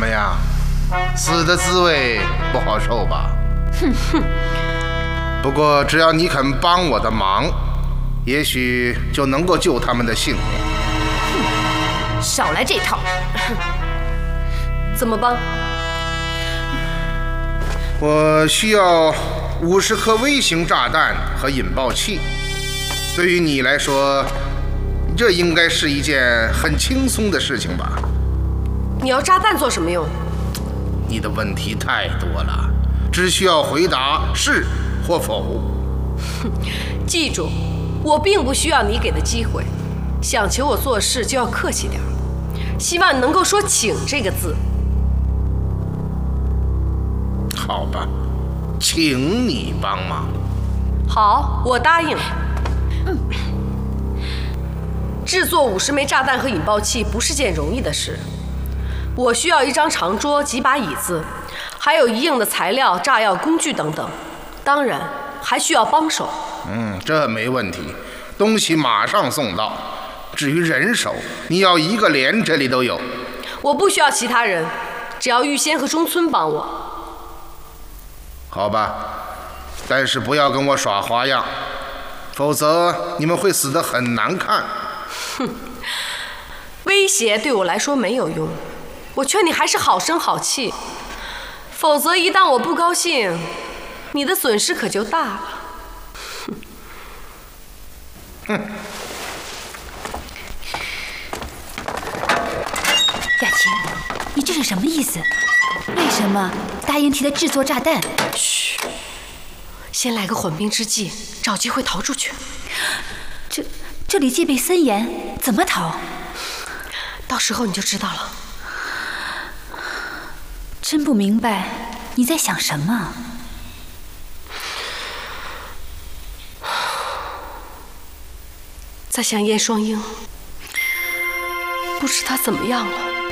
么样？死的滋味不好受吧？ 哼哼。 不过只要你肯帮我的忙，也许就能够救他们的性命。 哼，少来这套。怎么帮？ 我需要50颗微型炸弹和引爆器。对于你来说，这应该是一件很轻松的事情吧？ 你要炸弹做什么用？ 你的问题太多了，只需要回答是或否。 哼，记住，我并不需要你给的机会。想求我做事就要客气点，希望你能够说“请”这个字。 好吧，请你帮忙。 好，我答应。制作50枚炸弹和引爆器不是件容易的事。我需要一张长桌、几把椅子，还有一应的材料、炸药工具等等。当然，还需要帮手。 这没问题，东西马上送到。至于人手，你要1个连这里都有。 我不需要其他人，只要玉仙和中村帮我。 好吧，但是不要跟我耍花样，否则你们会死得很难看。 哼，威胁对我来说没有用，我劝你还是好声好气，否则一旦我不高兴，你的损失可就大了。 哼。 雅琴，你这是什么意思？为什么答应替他制作炸弹？ 嘘，先来个缓兵之计，找机会逃出去。 这里戒备森严，怎么逃？ 到时候你就知道了。 真不明白你在想什么。 在想燕双鹰，不知他怎么样了。